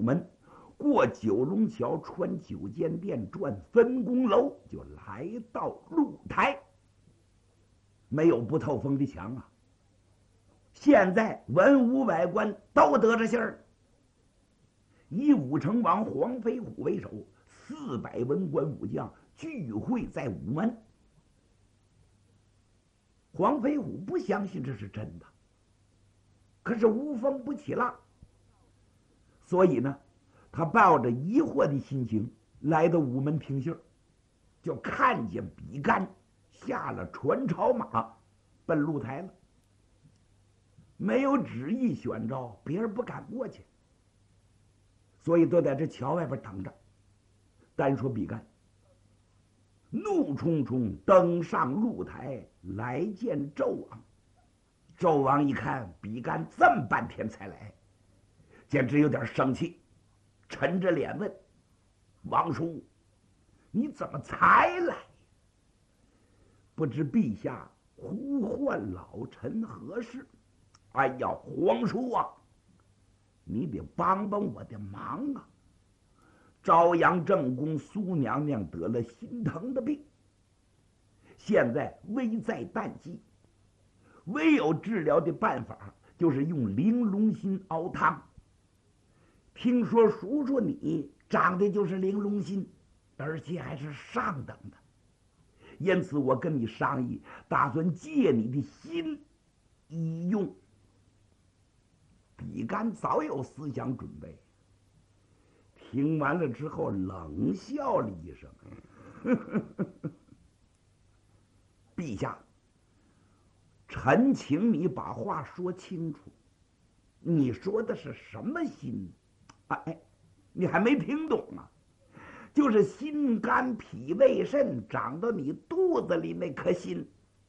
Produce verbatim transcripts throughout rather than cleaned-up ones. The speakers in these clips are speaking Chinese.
门，过九龙桥，穿九间店，转分工楼，就来到露台。没有不透风的墙啊！现在文武百官都得着信儿，以武成王黄飞虎为首，四百文官武将聚会在午门。黄飞虎不相信这是真的，可是无风不起浪，所以呢，他抱着疑惑的心情来到午门听信儿，就看见比干下了船朝马，奔露台了。没有旨意选召，别人不敢过去，所以都在这桥外边等着。单说比干，怒冲冲登上露台来见纣王。纣王一看比干这么半天才来，简直有点生气，沉着脸问：“王叔，你怎么才来？不知陛下呼唤老臣何事？”哎呀，皇叔啊，你得帮帮我的忙啊！朝阳正宫苏娘娘得了心疼的病，现在危在旦夕，唯有治疗的办法就是用玲珑心熬汤。听说叔叔你长得就是玲珑心，而且还是上等的，因此我跟你商议，打算借你的心一用。比干早有思想准备，听完了之后冷笑了一声：“呵呵呵呵陛下，臣请你把话说清楚，你说的是什么心？哎，你还没听懂啊？就是心肝脾胃肾长到你肚子里那颗心。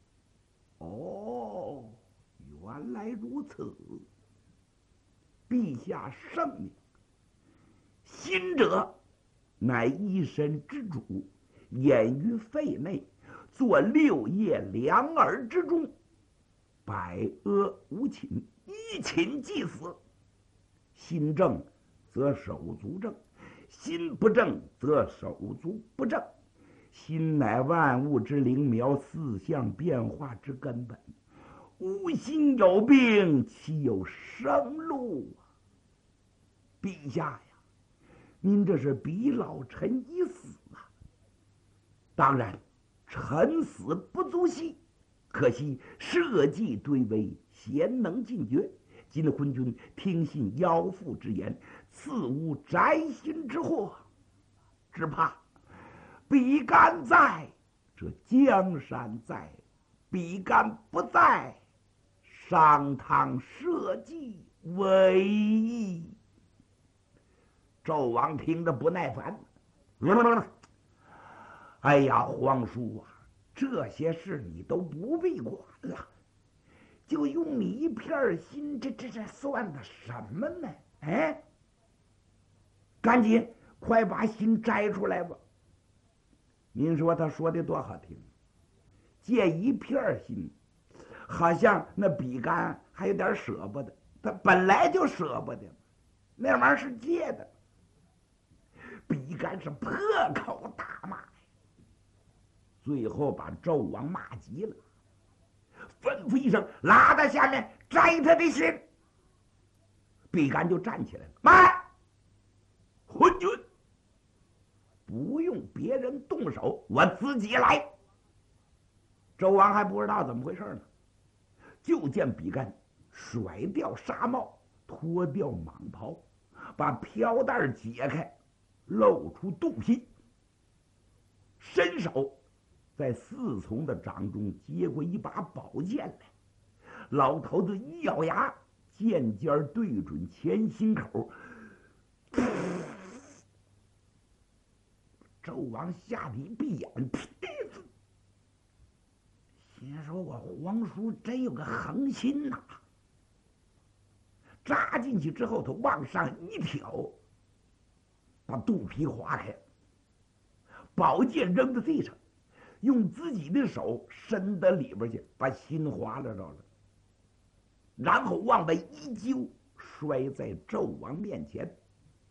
哦，原来如此。陛下圣明，心者乃一身之主，掩于肺内，作六液两耳之中，百阿无寝，一寝即死。心正则手足正，心不正则手足不正。心乃万物之灵苗，四象变化之根本。无心有病，岂有生路啊？陛下呀，您这是逼老臣已死啊！当然，臣死不足惜，可惜社稷堆危，贤能尽绝。今昏君听信妖妇之言，赐吾宅心之祸，只怕比干在，这江山在；比干不在，商汤社稷为矣。纣王听着不耐烦，哎呀，皇叔啊，这些事你都不必管了，就用你一片心，这这这算的什么呢？哎，赶紧快把心摘出来吧。您说他说的多好听，借一片心，好像那比干还有点舍不得，他本来就舍不得，那玩意儿是借的。比干是破口大骂，最后把纣王骂急了，吩咐一声：“拉到下面摘他的心。”比干就站起来了：“慢，昏君，不用别人动手，我自己来。”纣王还不知道怎么回事呢，就见比干甩掉纱帽，脱掉蟒袍，把飘带解开，露出肚皮，伸手在四从的掌中接过一把宝剑来。老头子一咬牙，剑尖对准前心口。纣王吓得一闭眼，心说：“我皇叔真有个横心呐！”扎进去之后，他往上一挑，把肚皮划开，宝剑扔在地上，用自己的手伸到里边去，把心划拉着了，然后往外一揪，摔在纣王面前。